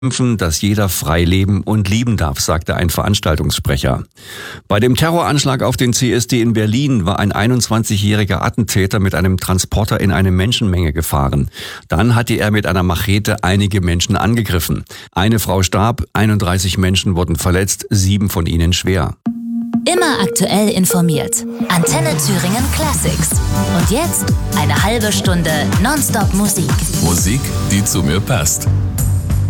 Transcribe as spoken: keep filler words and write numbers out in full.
kämpfen, dass jeder frei leben und lieben darf, sagte ein Veranstaltungssprecher. Bei dem Terroranschlag auf den C S D in Berlin war ein einundzwanzigjähriger Attentäter mit einem Transporter in eine Menschenmenge gefahren. Dann hatte er mit einer Machete einige Menschen angegriffen. Eine Frau starb, einunddreißig Menschen wurden verletzt, sieben von ihnen schwer. Immer aktuell informiert. Antenne Thüringen Classics. Und jetzt eine halbe Stunde Nonstop Musik. Musik, die zu mir passt.